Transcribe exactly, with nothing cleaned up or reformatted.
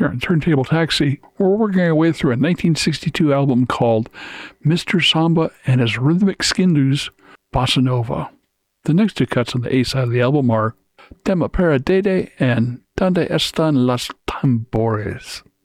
here on Turntable Taxi. We're working our way through a nineteen sixty-two album called Mister Samba and His Rhythmic Skindus, Bossa Nova. The next two cuts on the A side of the album are Tema Para Dede and Donde Están las Tambores.